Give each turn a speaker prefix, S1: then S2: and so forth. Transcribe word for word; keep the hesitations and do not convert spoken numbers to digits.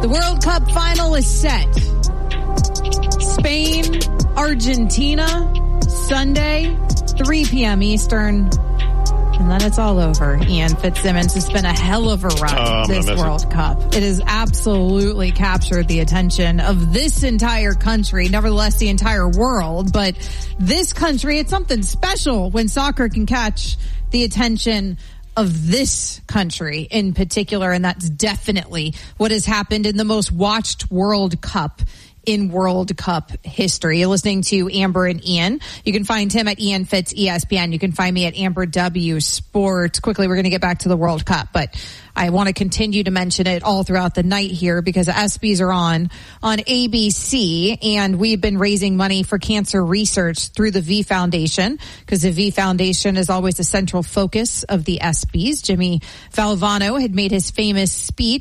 S1: The World Cup final is set. Spain, Argentina, Sunday, three p.m. Eastern. And then it's all over. Ian Fitzsimmons has been a hell of a run
S2: oh,
S1: this World Cup. It has absolutely captured the attention of this entire country, nevertheless the entire world. But this country, it's something special when soccer can catch the attention of this country in particular. And that's definitely what has happened in the most watched World Cup in World Cup history. You're listening to Amber and Ian. You can find him at Ian Fitz E S P N. You can find me at Amber W Sports. Quickly, we're going to get back to the World Cup, but I want to continue to mention it all throughout the night here because the ESPYs are on on A B C, and we've been raising money for cancer research through the V Foundation because the V Foundation is always the central focus of the ESPYs. Jimmy Valvano had made his famous speech